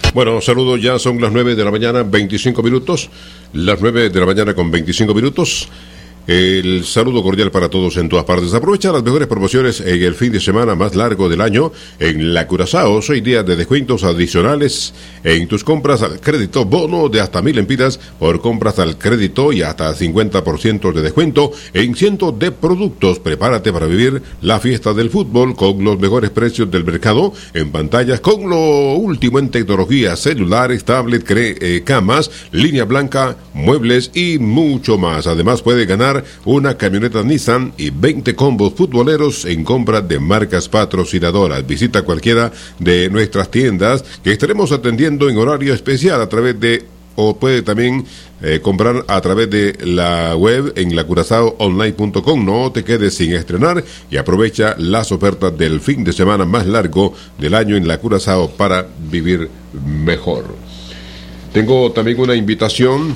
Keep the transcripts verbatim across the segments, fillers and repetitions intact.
Bueno, saludos, ya son las nueve de la mañana, veinticinco minutos. Las nueve de la mañana con veinticinco minutos. El saludo cordial para todos en todas partes. Aprovecha las mejores promociones en el fin de semana más largo del año en La Curazao. Seis días de descuentos adicionales en tus compras al crédito, bono de hasta mil empiras por compras al crédito y hasta cincuenta por ciento de descuento en cientos de productos. Prepárate para vivir la fiesta del fútbol con los mejores precios del mercado en pantallas con lo último en tecnología, celulares, tablet, eh, camas, línea blanca, muebles y mucho más. Además puede ganar una camioneta Nissan y veinte combos futboleros en compra de marcas patrocinadoras. Visita cualquiera de nuestras tiendas que estaremos atendiendo en horario especial a través de, o puede también eh, comprar a través de la web en la curazao online punto com. No te quedes sin estrenar y aprovecha las ofertas del fin de semana más largo del año en La Curazao para vivir mejor. Tengo también una invitación.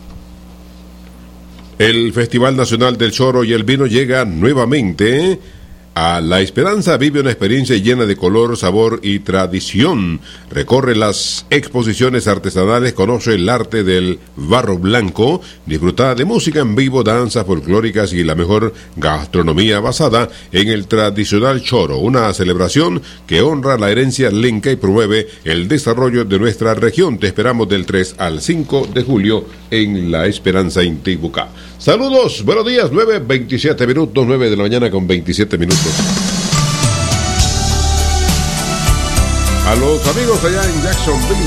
El Festival Nacional del Choro y el Vino llega nuevamente a La Esperanza. Vive una experiencia llena de color, sabor y tradición. Recorre las exposiciones artesanales, conoce el arte del barro blanco, disfruta de música en vivo, danzas folclóricas y la mejor gastronomía basada en el tradicional choro. Una celebración que honra la herencia lenca y promueve el desarrollo de nuestra región. Te esperamos del tres al cinco de julio en La Esperanza, Intibucá. Saludos, buenos días, nueve veintisiete minutos, nueve de la mañana con veintisiete minutos. A los amigos allá en Jacksonville,